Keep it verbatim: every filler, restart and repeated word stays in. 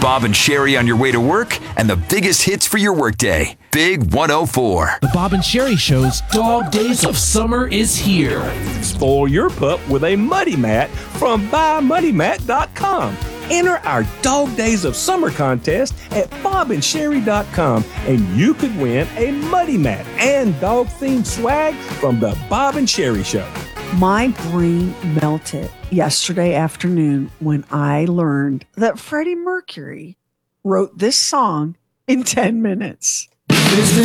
Bob and Sherry on your way to work and the biggest hits for your workday. Big one oh four. The Bob and Sherry Show's Dog Days of Summer is here. Spoil your pup with a Muddy Mat from buy muddy mat dot com. Enter our Dog Days of Summer contest at bob and sherry dot com, and you could win a Muddy Mat and dog-themed swag from the Bob and Sherry Show. My brain melted yesterday afternoon when I learned that Freddie Mercury wrote this song in ten minutes. Mister